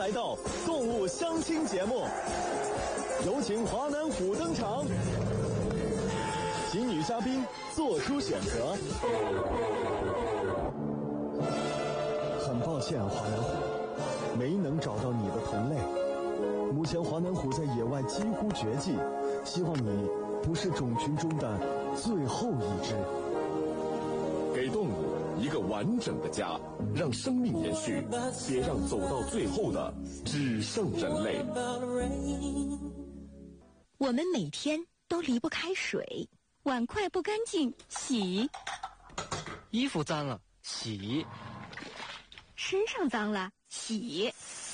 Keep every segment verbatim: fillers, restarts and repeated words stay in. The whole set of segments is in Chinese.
来到动物相亲节目，有请华南虎登场，请女嘉宾做出选择。很抱歉啊，华南虎，没能找到你的同类。目前华南虎在野外几乎绝迹，希望你不是种群中的最后一只。 给动物一个完整的家，让生命延续，别让走到最后的只剩人类。 我们每天都离不开水，碗筷不干净洗， 衣服脏了洗， 身上脏了洗，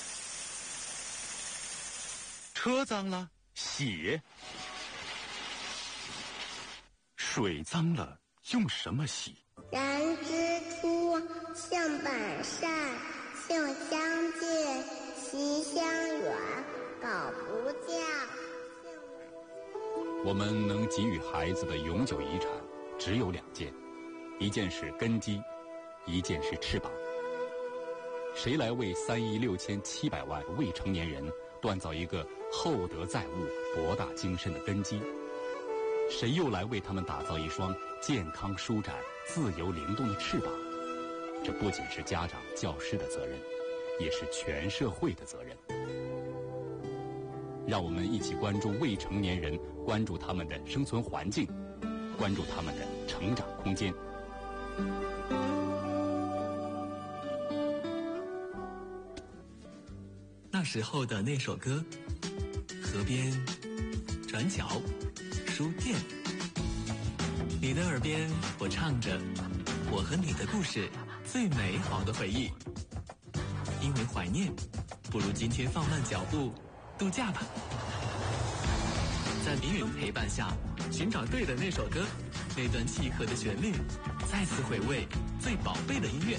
车脏了洗，水脏了用什么洗？ 人之初，性本善，性相近，习相远，苟不教。 我们能给予孩子的永久遗产只有两件，一件是根基，一件是翅膀。谁来为三亿六千七百万未成年人锻造一个厚德载物、博大精深的根基？谁又来为他们打造一双健康舒展、自由灵动的翅膀？这不仅是家长、教师的责任，也是全社会的责任。让我们一起关注未成年人，关注他们的生存环境，关注他们的成长空间。 那时候的那首歌，河边、转角、书店，你的耳边我唱着我和你的故事，最美好的回忆。因为怀念，不如今天放慢脚步度假吧。在明云陪伴下，寻找对的那首歌，那段契合的旋律，再次回味最宝贝的音乐。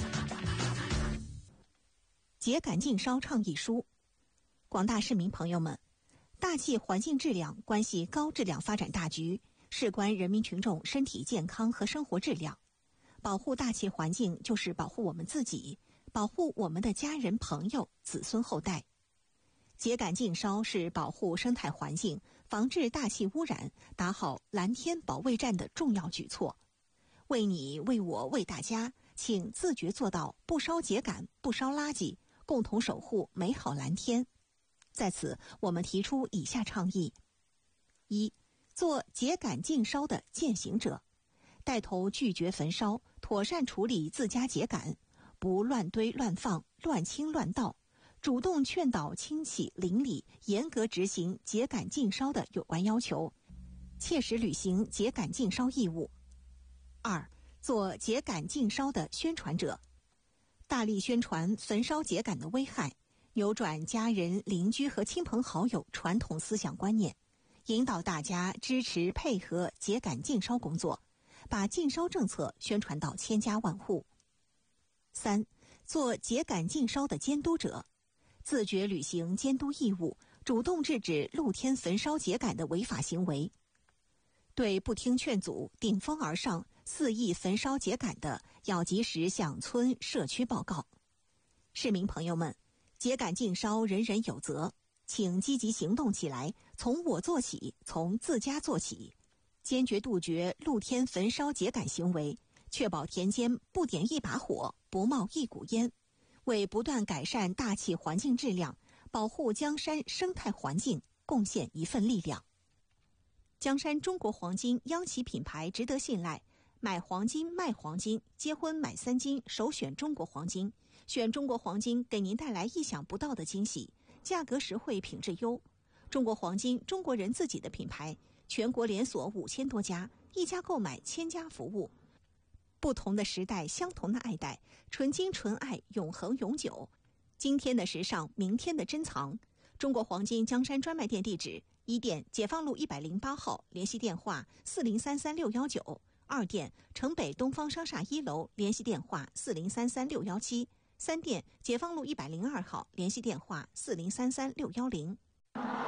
秸秆禁烧倡议书。广大市民朋友们，大气环境质量关系高质量发展大局，事关人民群众身体健康和生活质量。保护大气环境就是保护我们自己，保护我们的家人、朋友、子孙后代。秸秆禁烧是保护生态环境、防治大气污染、打好蓝天保卫战的重要举措。为你、为我、为大家，请自觉做到不烧秸秆、不烧垃圾，共同守护美好蓝天。在此，我们提出以下倡议：一、做秸秆禁烧的践行者，带头拒绝焚烧，妥善处理自家秸秆，不乱堆乱放、乱倾乱倒，主动劝导亲戚邻里严格执行秸秆禁烧的有关要求，切实履行秸秆禁烧义务。二、做秸秆禁烧的宣传者，大力宣传焚烧秸秆的危害，扭转家人、邻居和亲朋好友传统思想观念，引导大家支持配合秸秆禁烧工作，把禁烧政策宣传到千家万户。三、做秸秆禁烧的监督者，自觉履行监督义务，主动制止露天焚烧秸秆的违法行为。对不听劝阻、顶风而上、肆意焚烧秸秆的，要及时向村社区报告。市民朋友们，秸秆禁烧人人有责，请积极行动起来，从我做起，从自家做起，坚决杜绝露天焚烧秸秆行为，确保田间不点一把火，不冒一股烟，为不断改善大气环境质量，保护江山生态环境贡献一份力量。江山中国黄金央企品牌值得信赖，买黄金卖黄金，结婚买三金，首选中国黄金。选中国黄金，给您带来意想不到的惊喜，价格实惠，品质优。中国黄金，中国人自己的品牌，全国连锁五千多家，一家购买千家服务。不同的时代，相同的爱戴，纯金纯爱，永恒永久。今天的时尚，明天的珍藏。中国黄金江山专卖店地址：一店解放路一百零八号，联系电话四零三三六幺九；二店城北东方商厦一楼，联系电话四零三三六幺七；三店解放路一百零二号，联系电话四零三三六幺零。